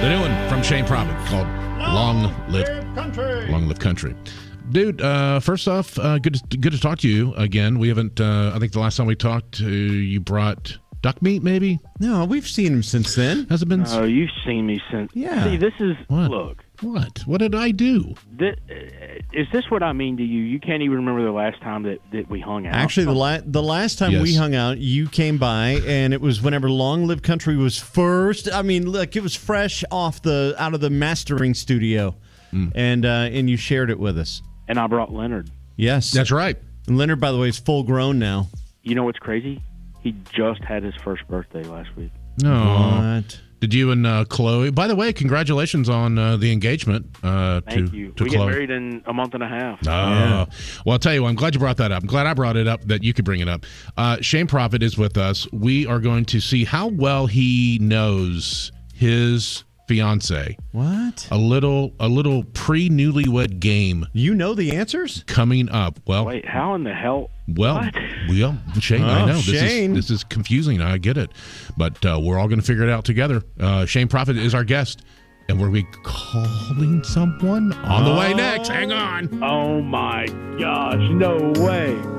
The new one from Shane Prophet called Long Live Country. Long Live Country. Dude, first off, good to talk to you again. We haven't, I think the last time we talked, you brought duck meat, maybe? No, we've seen him since then. Has it been? Oh, you've seen me since. Yeah. See, this is, What? look. What did I do? Is this what I mean to you? You can't even remember the last time that we hung out. Actually, the last time we Yes. hung out, you came by, and it was whenever Long Live Country was first. I mean, look, it was fresh out of the mastering studio, and you shared it with us. And I brought Leonard. Yes, That's right. And Leonard, by the way, is full grown now. You know what's crazy? He just had his first birthday last week. No. What? Did you and Chloe? By the way, congratulations on the engagement. Thank you. To We Chloe. get married in a month and a half. Oh, well, I'll tell you what, I'm glad you brought that up. I'm glad I brought it up that you could bring it up. Shane Prophet is with us. We are going to see how well he knows his fiance. What? A little pre-newlywed game You know the answers? coming up. Well, Wait, how in the hell? What? Shane, I Oh, know Shane. this is confusing. I get it, but we're all going to figure it out together. Shane Prophet is our guest, and we're going to be calling someone on the way next. Hang on. Oh, my gosh. No way.